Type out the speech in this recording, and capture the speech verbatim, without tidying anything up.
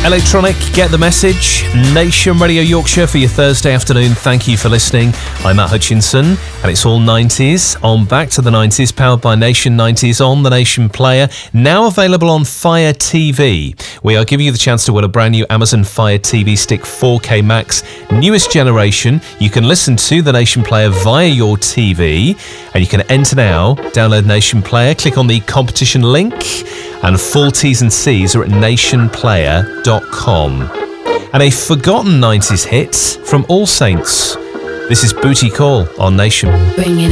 Electronic, get the message. Nation Radio Yorkshire for your Thursday afternoon. Thank you for listening. I'm Matt Hutchinson, and it's all nineties on Back to the nineties, powered by Nation nineties on the Nation Player, now available on Fire T V. We are giving you the chance to win a brand new Amazon Fire T V Stick four K Max, newest generation. You can listen to the Nation Player via your T V, and you can enter now. Download Nation Player, click on the competition link, and full T's and C's are at nation player dot com. And a forgotten nineties hit from All Saints. This is Booty Call on Nation. Bring it